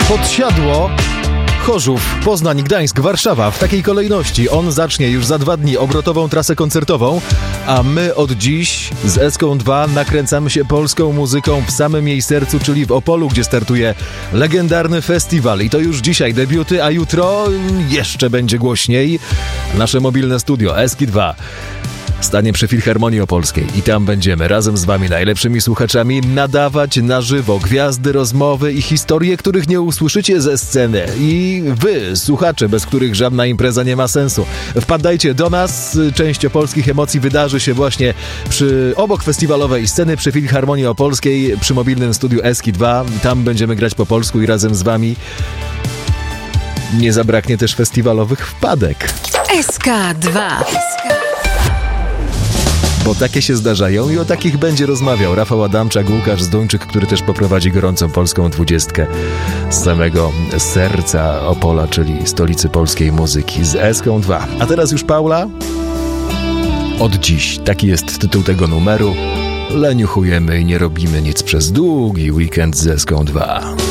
Podsiadło, Chorzów, Poznań, Gdańsk, Warszawa. W takiej kolejności. On zacznie już za 2 dni obrotową trasę koncertową, a my od dziś z Eską 2 nakręcamy się polską muzyką w samym jej sercu, czyli w Opolu, gdzie startuje legendarny festiwal. I to już dzisiaj debiuty, a jutro jeszcze będzie głośniej. Nasze mobilne studio Eski 2 stanie przy Filharmonii Opolskiej i tam będziemy razem z wami, najlepszymi słuchaczami, nadawać na żywo gwiazdy, rozmowy i historie, których nie usłyszycie ze sceny. I wy, słuchacze, bez których żadna impreza nie ma sensu. Wpadajcie do nas, część opolskich emocji wydarzy się właśnie obok festiwalowej sceny przy Filharmonii Opolskiej, przy mobilnym studiu Eski 2. Tam będziemy grać po polsku i razem z wami. Nie zabraknie też festiwalowych wpadek. SK2. Bo takie się zdarzają i o takich będzie rozmawiał Rafał Adamczak, Łukasz Zduńczyk, który też poprowadzi gorącą polską 20 z samego serca Opola, czyli stolicy polskiej muzyki, z Eską 2. A teraz już Paula. Od dziś, taki jest tytuł tego numeru. Leniuchujemy i nie robimy nic przez długi weekend z Eską 2.